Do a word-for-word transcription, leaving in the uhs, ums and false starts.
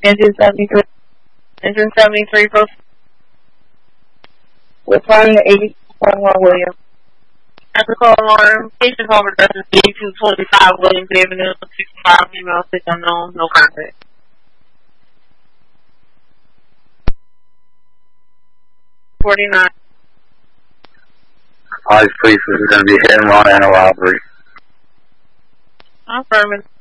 Engine seventy-three. Engine seventy-three, for Replying to eighty point one William. After call alarm, patient home address is eighty-two twenty-five Williams Avenue, sixty-five female, six unknown, no contact. forty-nine. All these police, this is going to be hit and run and a robbery. Affirmative.